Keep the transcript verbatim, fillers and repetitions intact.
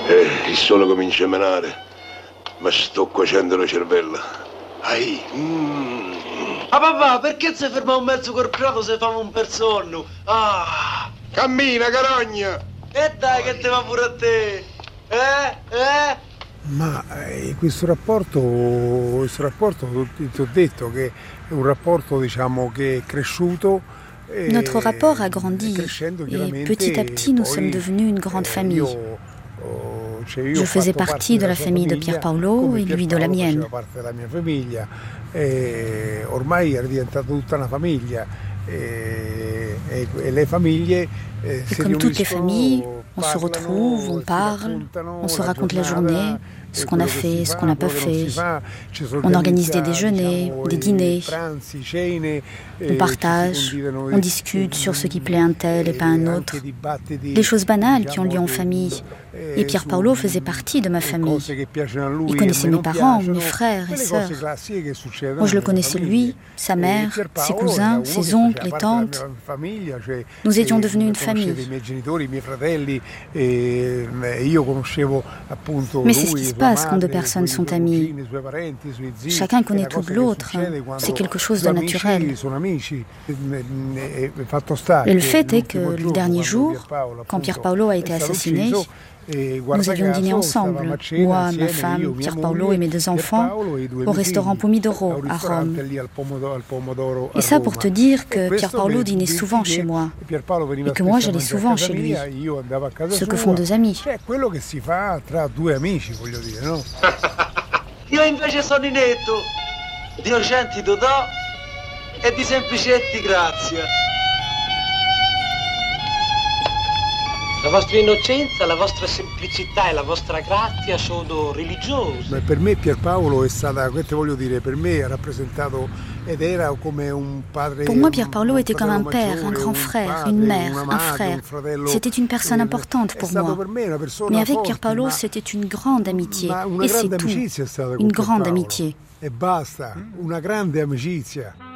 Eh, il sole comincia a menare, ma sto cuocendo la cervella. Ai, mm. Ah papà, perché si ferma un mezzo corporato se fa un per sonno? Ah! Cammina, carogna! E dai che te va pure a te! Eh? Eh? Ma eh, questo rapporto, questo rapporto ti ho detto che è un rapporto, diciamo, che è cresciuto. Notre rapport a grandi et petit à petit nous sommes devenus une grande famille. Je faisais partie de la famille de Pier Paolo et lui de la mienne. Ormai era diventata tutta una famiglia e, e le famiglie et comme toutes les familles, on se retrouve, on parle, on se raconte la journée, ce qu'on a fait, ce qu'on n'a pas fait. On organise des déjeuners, des dîners. On partage, on discute sur ce qui plaît à un tel et pas à un autre. Des choses banales qui ont lieu en famille. Et Pier Paolo faisait partie de ma famille. Il connaissait mes parents, mes frères et sœurs. Moi, je le connaissais lui, sa mère, ses cousins, ses oncles et tantes. Nous étions devenus une famille. Mais c'est ce qui se passe quand deux personnes sont amies. Chacun connaît tout de l'autre. C'est quelque chose de naturel. Et le fait est que le dernier jour, quand Pier Paolo a été assassiné, nous avions dîné ensemble, moi, ma femme, Pier Paolo et mes deux enfants, au restaurant Pomodoro à Rome. Et ça pour te dire que Pier Paolo dînait souvent chez moi et que moi j'allais souvent chez lui. Ce que font deux amis. Io invece sono Ninetto, di Nocenti Dodò e di Semplicetti Grazia. La vostra innocenza, la vostra semplicità e la vostra grazia sono religiose. Ma per me Pier Paolo è stata, questo voglio dire, per me ha rappresentato ed era come un padre. Pour moi, Pier Paolo était comme un père, un grand frère, une mère, un frère. C'était une personne importante pour moi. Mais avec Pier Paolo, c'était une grande amitié. Et c'est tout. Une grande amitié. E basta, una grande amicizia.